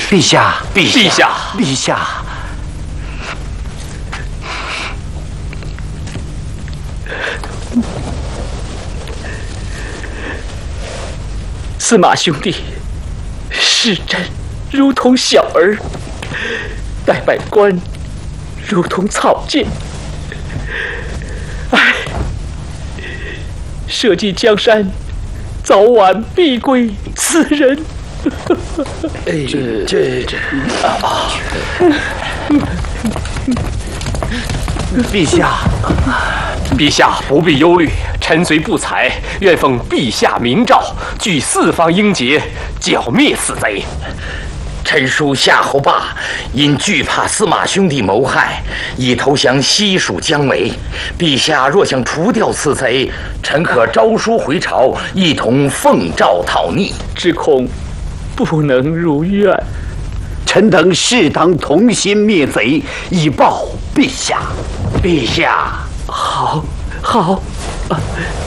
陛下， 陛下， 陛下。 司马兄弟视朕如同小儿，待百官如同草芥。唉，社稷江山，早晚必归此人。 陛下， 陛下不必忧虑，臣虽不才，愿奉陛下明诏，据四方英杰，剿灭此贼。 臣属夏侯霸，因惧怕司马兄弟谋害，已投降西蜀姜维。陛下若想除掉此贼，臣可诏书回朝，一同奉诏讨逆。 只恐不能如愿。 臣等誓当同心灭贼，以报陛下。 陛下， 好。